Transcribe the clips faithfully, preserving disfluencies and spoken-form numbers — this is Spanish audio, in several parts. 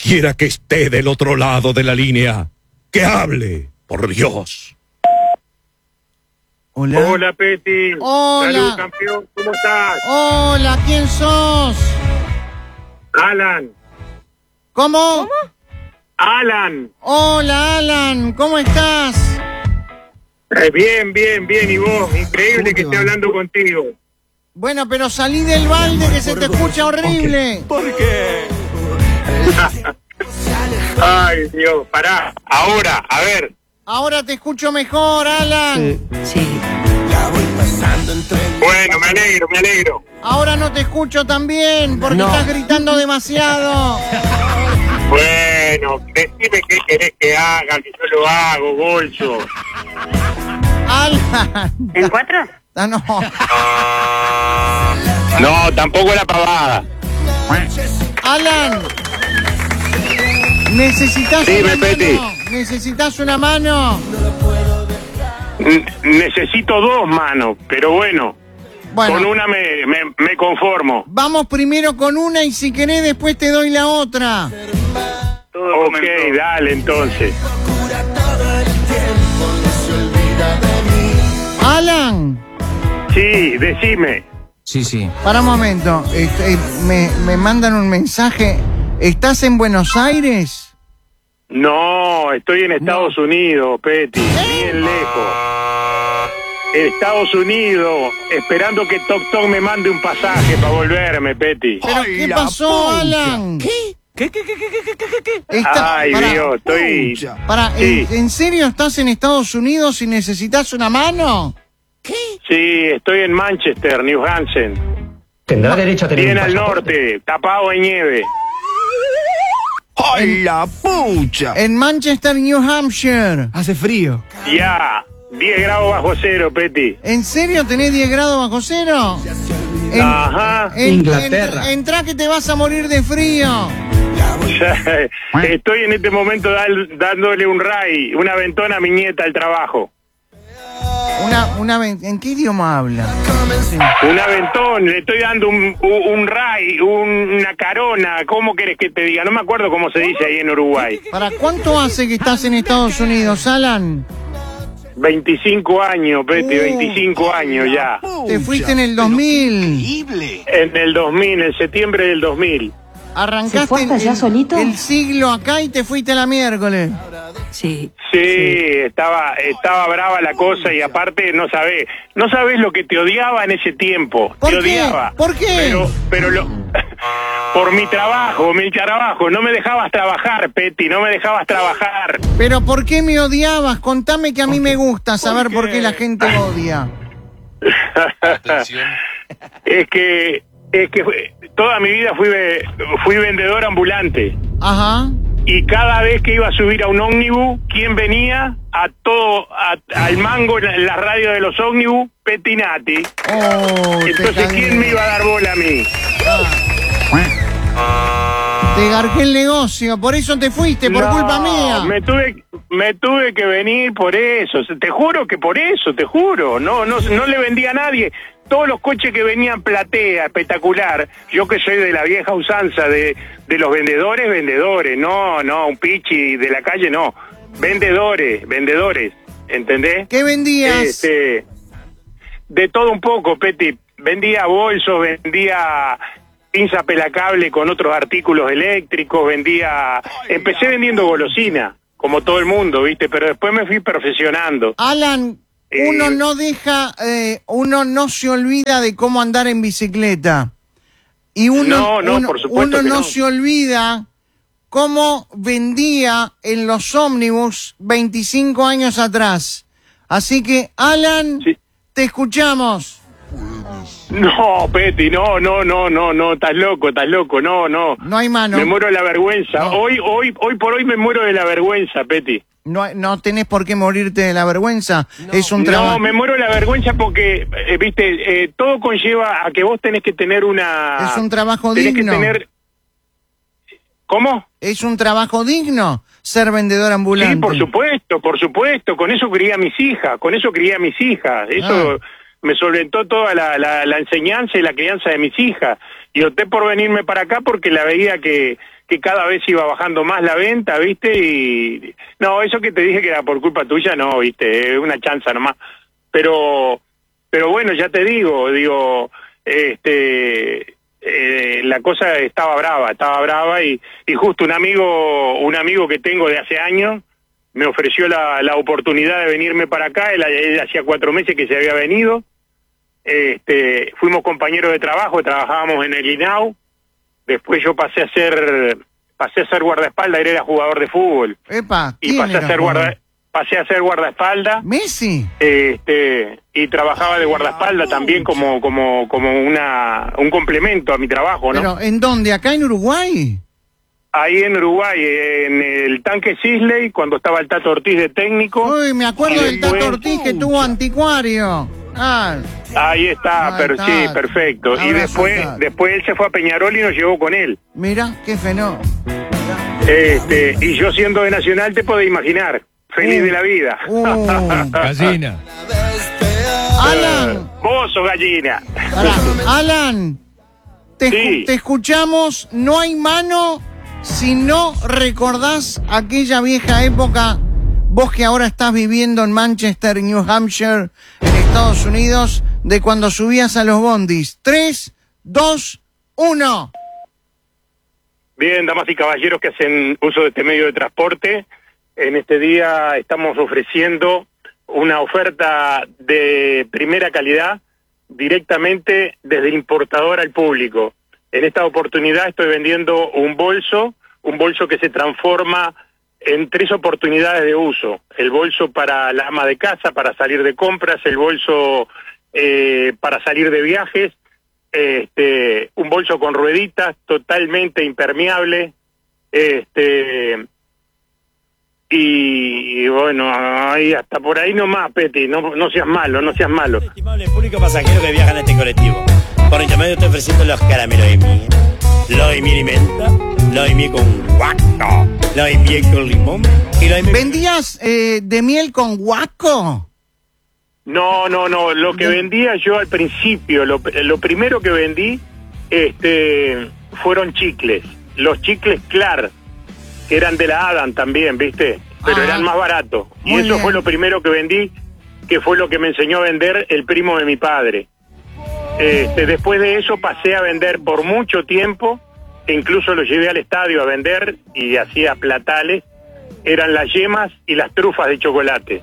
cualquiera que esté del otro lado de la línea, que hable, por Dios. Hola. Hola, Peti. Hola. Salud, campeón. ¿Cómo estás? Hola, ¿quién sos? Alan. ¿Cómo? ¿Cómo? Alan. Hola, Alan, ¿cómo estás? Eh, bien, bien, bien. ¿Y vos? Increíble que esté hablando contigo. Bueno, pero salí del balde que se te escucha horrible. ¿Por qué? Ay, Dios, pará. Ahora, a ver. Ahora te escucho mejor, Alan. Sí. Bueno, me alegro, me alegro. Ahora no te escucho tan bien porque No. estás gritando demasiado. Bueno, decime qué querés que haga, que yo lo hago, bolso. Alan. ¿En cuatro? Ah, no. No, tampoco la pavada. Alan. ¿Necesitas Dime, una Peti. mano? ¿Necesitas una mano? N- necesito dos manos, pero bueno, Bueno, con una me, me, me conformo. vamos primero con una y si querés después te doy la otra. Ok, dale entonces. Alan, Sí, decime. Sí, sí. para un momento. Este, me, me mandan un mensaje. ¿Estás en Buenos Aires? No, estoy en Estados Unidos, Peti, bien lejos. En Estados Unidos, esperando que Toc Toc me mande un pasaje para volverme, Peti. ¿Pero Ay, qué la pasó, pucha. Alan? ¿Qué? ¿Qué, qué, qué, qué, qué, qué, qué, qué? Está- Ay, pará, Dios, estoy... pará, Sí. ¿en, en serio estás en Estados Unidos y necesitas una mano? Sí, estoy en Manchester, New Hampshire. Tendrá derecho a tener Bien un al pasaporte. norte, tapado en nieve. ¡Ay, la pucha! En Manchester, New Hampshire. Hace frío. Ya, diez grados bajo cero, Peti. ¿En serio tenés diez grados bajo cero? En- Ajá. en- Inglaterra. en- entrá que te vas a morir de frío. Estoy en este momento dal- dándole un ray, una ventona a mi nieta al trabajo. Una, una, ven- ¿En qué idioma habla? Sí. Un aventón, le estoy dando un, un, un ray, un- una carona, ¿cómo querés que te diga? No me acuerdo cómo se dice ahí en Uruguay. ¿Para cuánto hace que estás en Estados Unidos, Alan? veinticinco años, Peti, Uh, veinticinco años ya. Te fuiste en el dos mil. Increíble. En el dos mil, en septiembre del dos mil. Arrancaste ¿Se fue hasta el, allá el- solito? el siglo acá y te fuiste a la miércoles. Sí. Sí, estaba estaba brava la cosa y aparte no sabés, no sabés lo que te odiaba en ese tiempo. ¿Por te qué? odiaba. ¿Por qué? Pero, pero lo, por mi trabajo, mi trabajo, no me dejabas trabajar, Peti, no me dejabas trabajar. ¿Pero por qué me odiabas? Contame que a mí me gusta saber por qué la gente odia. Es que es que toda mi vida fui ve- fui vendedor ambulante. Ajá. Y cada vez que iba a subir a un ómnibus, ¿quién venía? A todo, a- al mango en la, en la radio de los ómnibus, Petinati. Oh, te Entonces, cagué. ¿quién me iba a dar bola a mí? Te garqué el negocio, por eso te fuiste, por No, culpa mía. Me tuve, me tuve que venir por eso. Te juro que por eso, te juro. No, no, no le vendía a nadie. Todos los coches que venían platea, espectacular. Yo que soy de la vieja usanza de, de los vendedores, vendedores. No, no, un pichi de la calle, no. Vendedores, vendedores. ¿Entendés? ¿Qué vendías? Este, de todo un poco, Peti. Vendía bolsos, vendía pinza pelacable con otros artículos eléctricos, vendía... Empecé vendiendo golosina, como todo el mundo, ¿viste? Pero después me fui perfeccionando. Alan, Eh, uno no deja, eh, uno no se olvida de cómo andar en bicicleta. Y uno No, no, uno, por supuesto uno que no no. se olvida cómo vendía en los ómnibus veinticinco años atrás. Así que, Alan, Sí. te escuchamos. No, Peti, no, no, no, no, no, estás loco, estás loco, no, no. No hay mano. Me muero de la vergüenza. No. Hoy, hoy, hoy por hoy me muero de la vergüenza, Peti. No, no tenés por qué morirte de la vergüenza. Es un trabajo. No, me muero de la vergüenza porque, eh, viste, eh, todo conlleva a que vos tenés que tener una... Es un trabajo tenés digno. que tener... ¿Cómo? Es un trabajo digno ser vendedor ambulante. Sí, por supuesto, por supuesto. Con eso crié a mis hijas, con eso crié a mis hijas. Eso Ah. me solventó toda la, la, la enseñanza y la crianza de mis hijas. Y opté por venirme para acá porque la veía que, que cada vez iba bajando más la venta, ¿viste? Y no, eso que te dije que era por culpa tuya, no, ¿viste? Es una chanza nomás. Pero, pero bueno, ya te digo, digo, este, eh, la cosa estaba brava, estaba brava y, y justo un amigo, un amigo que tengo de hace años me ofreció la, la oportunidad de venirme para acá. Él, él hacía cuatro meses que se había venido. Este, fuimos compañeros de trabajo, trabajábamos en el I N A U. Después yo pasé a ser, pasé a ser guardaespaldas, él era jugador de fútbol. Epa, y pasé a ser guarda, pasé a ser guardaespaldas. Messi. Este, y trabajaba de guardaespaldas también como, como, como una, un complemento a mi trabajo, ¿no? Pero ¿en dónde? ¿Acá en Uruguay? Ahí en Uruguay, en el tanque Sisley, cuando estaba el Tato Ortiz de técnico. Uy, me acuerdo del después, Tato Ortiz que tuvo anticuario. Ah. Ahí está, Ah, pero está. sí, perfecto. Ahora Y después, está. después él se fue a Peñarol y nos llevó con él. Mira, qué fenómeno. Este, y yo siendo de Nacional te podés imaginar, feliz Uh, de la vida. uh. Gallina. Alan, Vos sos gallina. Alan, Alan, te, Sí. escu- te escuchamos, no hay mano si no recordás aquella vieja época, vos que ahora estás viviendo en Manchester, New Hampshire, en Estados Unidos, de cuando subías a los bondis. Tres, dos, uno. Bien, damas y caballeros que hacen uso de este medio de transporte, en este día estamos ofreciendo una oferta de primera calidad directamente desde el importador al público. En esta oportunidad estoy vendiendo un bolso, un bolso que se transforma en tres oportunidades de uso. El bolso para la ama de casa, para salir de compras, el bolso eh, para salir de viajes, este, un bolso con rueditas, totalmente impermeable, este, y, y bueno, ahí hasta por ahí nomás, Peti, no, no seas malo, no seas malo. Estimable público pasajero que viaja en este colectivo, por intermedio estoy ofreciendo los caramelos de miel, los de miel y menta, los de miel con guaco, los de miel con limón y los de miel... ¿Vendías eh, de miel con guaco? No, no, no, lo que vendía yo al principio, lo, lo primero que vendí este, fueron chicles, los chicles Clar, que eran de la Adam también, ¿viste? Pero Ah, eran más baratos. Y muy eso bien. fue lo primero que vendí, que fue lo que me enseñó a vender el primo de mi padre. Este, después de eso pasé a vender por mucho tiempo, e incluso lo llevé al estadio a vender y hacía platales, eran las yemas y las trufas de chocolate.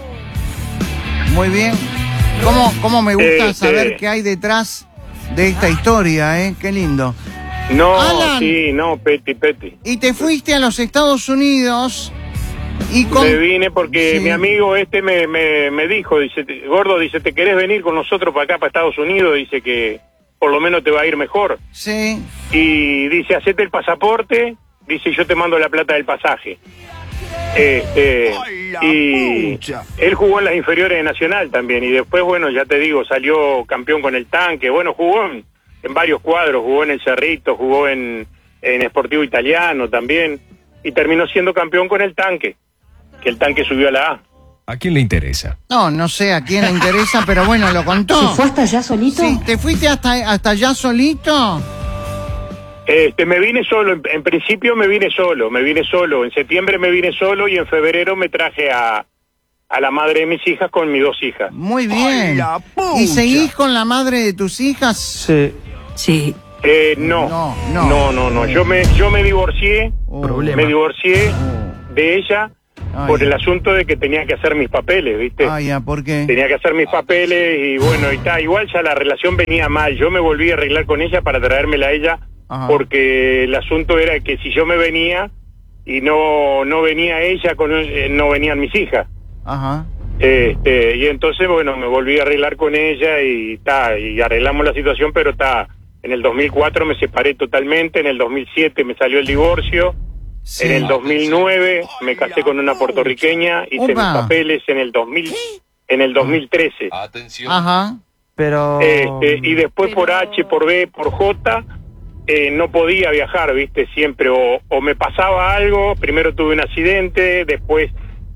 Muy bien. ¿Cómo, cómo me gusta Este- saber qué hay detrás de esta historia, eh? Qué lindo. No, Alan. sí, no, Peti, Peti. Y te fuiste a los Estados Unidos y con... Me vine porque Sí. mi amigo este me, me, me dijo, dice, te- gordo, dice, ¿te querés venir con nosotros para acá, para Estados Unidos? Dice que por lo menos te va a ir mejor. Sí. Y dice, hacete el pasaporte, dice, yo te mando la plata del pasaje. Este, y él jugó en las inferiores de Nacional también, y después, bueno, ya te digo, salió campeón con el Tanque, bueno, jugó en, en varios cuadros, jugó en el Cerrito, jugó en, en Sportivo Italiano también, y terminó siendo campeón con el Tanque, que el Tanque subió a la A. ¿A quién le interesa? No, no sé a quién le interesa, pero bueno, lo contó. ¿Se fue hasta allá solito? Sí, ¿te fuiste hasta, hasta allá solito? Este, me vine solo, en, en principio me vine solo, me vine solo, en septiembre me vine solo y en febrero me traje a, a la madre de mis hijas con mis dos hijas. Muy bien. ¿Y seguís con la madre de tus hijas? Sí. Sí. Eh, no, No, no. no, no, no, yo me, yo me divorcié, Oh. Problema. me divorcié de ella Ay. por el asunto de que tenía que hacer mis papeles, ¿viste? Ah, ya, ¿por qué? Tenía que hacer mis papeles y bueno, y está, igual ya la relación venía mal, yo me volví a arreglar con ella para traérmela a ella, Ajá. porque el asunto era que si yo me venía y no no venía ella, con eh, no venían mis hijas. Ajá. Este, y entonces, bueno, me volví a arreglar con ella y está, y arreglamos la situación, pero está, en el dos mil cuatro me separé totalmente, en el dos mil siete me salió el divorcio, Sí. en el dos mil nueve me casé con una puertorriqueña, hice Opa. mis papeles en el dos mil, en el dos mil trece. Ajá. Pero... Este, y después por H, por B, por J, eh, no podía viajar, viste, siempre, o, o me pasaba algo, primero tuve un accidente, después,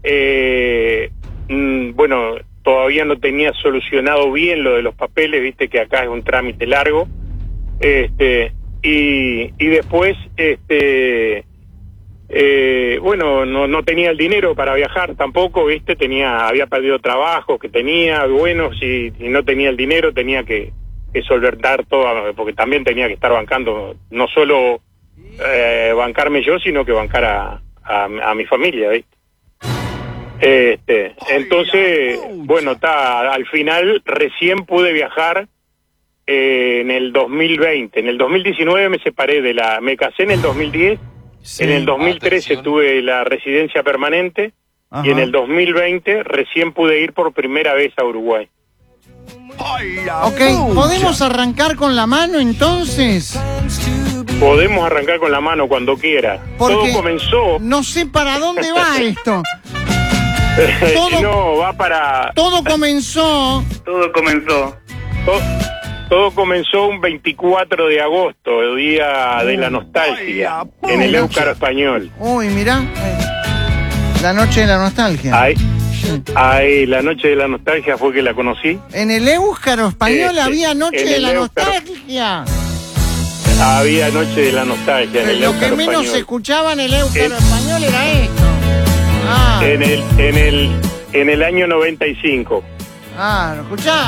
eh, mm, bueno, todavía no tenía solucionado bien lo de los papeles, viste que acá es un trámite largo, este, y, y después, este, eh, bueno, no, no tenía el dinero para viajar tampoco, ¿viste? Tenía, había perdido trabajo que tenía, bueno, si, si no tenía el dinero tenía que, que solventar todo, porque también tenía que estar bancando, no solo eh, bancarme yo, sino que bancar a, a, a mi familia, ¿viste? Este, entonces, bueno, está, al final recién pude viajar eh, en el dos mil veinte. En el dos mil diecinueve me separé de la, me casé en el dos mil diez, Sí. en el dos mil trece Atención. tuve la residencia permanente Ajá. y en el dos mil veinte recién pude ir por primera vez a Uruguay. Ok, ¿podemos arrancar con la mano entonces? Podemos arrancar con la mano cuando quiera. Porque Todo comenzó, no sé para dónde va esto. todo- no, va para... Todo comenzó... Todo comenzó. Todo, todo comenzó un veinticuatro de agosto, el día de la nostalgia, en el Éucaro español. Uy, mirá. eh, La noche de la nostalgia. Ahí, ahí, la noche de la nostalgia fue que la conocí. En el Éucaro español Este, había noche en de el la Éucaro. nostalgia. Había noche de la nostalgia en el Lo que Éucaro menos se español. escuchaba en el Éucaro En- español era esto. Ah, En el, en el, en el año noventa y cinco. ah, ¿lo escuchá?